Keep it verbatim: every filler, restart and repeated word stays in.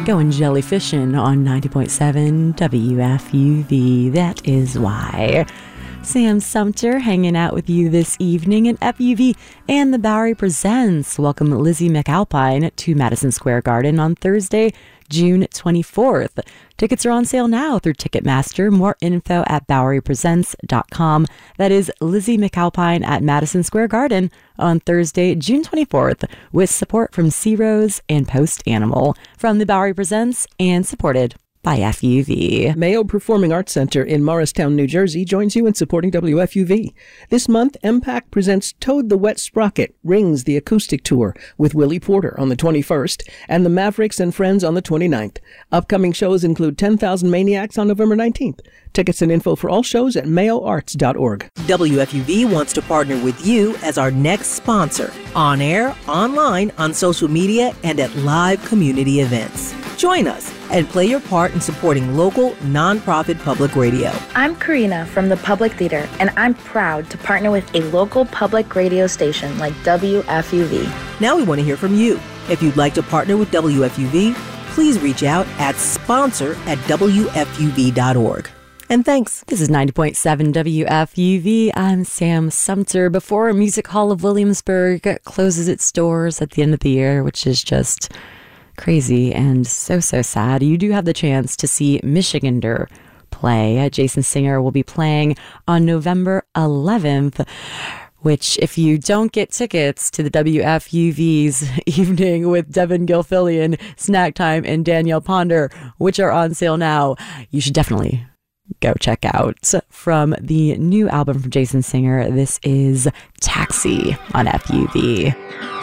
Going jellyfishing on ninety point seven W F U V. That is why. Sam Sumter hanging out with you this evening, and F U V and the Bowery Presents welcome Lizzie McAlpine to Madison Square Garden on Thursday, June twenty-fourth. Tickets are on sale now through Ticketmaster. More info at bowery presents dot com. That is Lizzie McAlpine at Madison Square Garden on Thursday, June twenty-fourth, with support from Sea Rose and Post Animal from the Bowery Presents and supported by F U V. Mayo Performing Arts Center in Morristown, New Jersey joins you in supporting W F U V. This month, M PAC presents Toad the Wet Sprocket, Rings the Acoustic Tour with Willie Porter on the twenty-first and the Mavericks and Friends on the twenty-ninth. Upcoming shows include ten thousand Maniacs on November nineteenth. Tickets and info for all shows at mayo arts dot org. W F U V wants to partner with you as our next sponsor, on air, online, on social media, and at live community events. Join us and play your part in supporting local, nonprofit public radio. I'm Karina from the Public Theater, and I'm proud to partner with a local public radio station like W F U V. Now we want to hear from you. If you'd like to partner with W F U V, please reach out at sponsor at W F U V dot org. And thanks. This is ninety point seven W F U V. I'm Sam Sumter. Before Music Hall of Williamsburg closes its doors at the end of the year, which is just crazy and so, so sad, you do have the chance to see Michigander play. Jason Singer will be playing on November eleventh, which, if you don't get tickets to the W F U V's evening with Devin Gilfillian, Snack Time, and Danielle Ponder, which are on sale now, you should definitely go check out. From the new album from Jason Singer, this is Taxi on F U V.